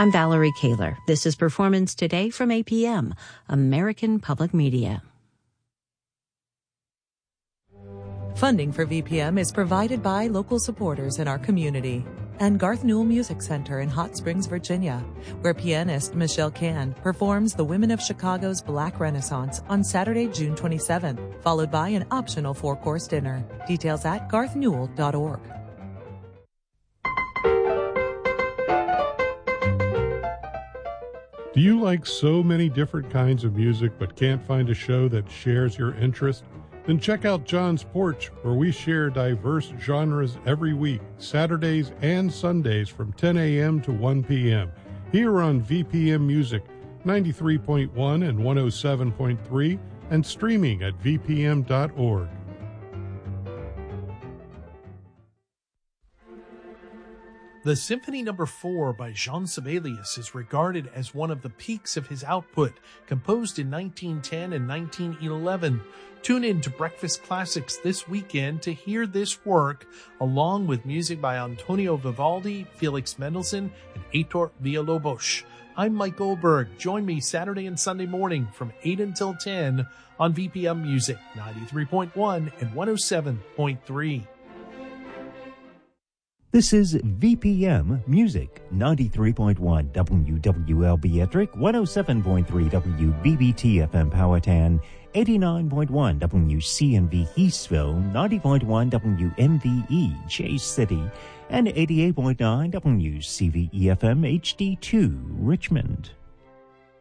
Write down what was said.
I'm Valerie Kaler. This is Performance Today from APM, American Public Media. Funding for VPM is provided by local supporters in our community and Garth Newell Music Center in Hot Springs, Virginia, where pianist Michelle Can performs the Women of Chicago's Black Renaissance on Saturday, June 27th, followed by an optional 4-course dinner. Details at garthnewell.org. Do you like so many different kinds of music but can't find a show that shares your interest? Then check out John's Porch, where we share diverse genres every week, Saturdays and Sundays from 10 a.m. to 1 p.m. Here on VPM Music, 93.1 and 107.3, and streaming at vpm.org. The Symphony No. 4 by Jean Sibelius is regarded as one of the peaks of his output, composed in 1910 and 1911. Tune in to Breakfast Classics this weekend to hear this work, along with music by Antonio Vivaldi, Felix Mendelssohn, and Heitor Villalobos. I'm Mike Goldberg. Join me Saturday and Sunday morning from 8 until 10 on VPM Music, 93.1 and 107.3. This is VPM Music, 93.1 WWLB Ettrick, 107.3 WBBT FM Powhatan, 89.1 WCNV Eastville, 90.1 WMVE Chase City, and 88.9 WCVE FM HD2 Richmond.